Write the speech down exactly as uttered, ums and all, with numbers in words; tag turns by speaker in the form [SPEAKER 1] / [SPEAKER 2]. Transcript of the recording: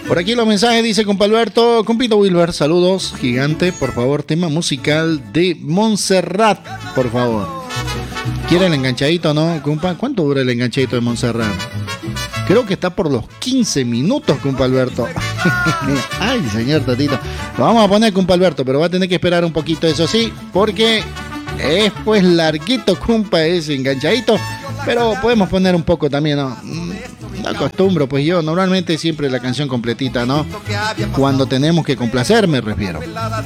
[SPEAKER 1] Por aquí los mensajes, dice compa Alberto, compito Wilber, saludos, gigante, por favor, tema musical de Montserrat, por favor. ¿Quiere el enganchadito, no, compa? ¿Cuánto dura el enganchadito de Montserrat? Creo que está por los quince minutos, compa Alberto. Ay, señor Tatito. Lo vamos a poner, compa Alberto, pero va a tener que esperar un poquito, eso sí, porque es pues larguito, compa, ese enganchadito. Pero podemos poner un poco también, ¿no? No acostumbro, pues yo normalmente siempre la canción completita, ¿no? Cuando tenemos que complacer, me refiero.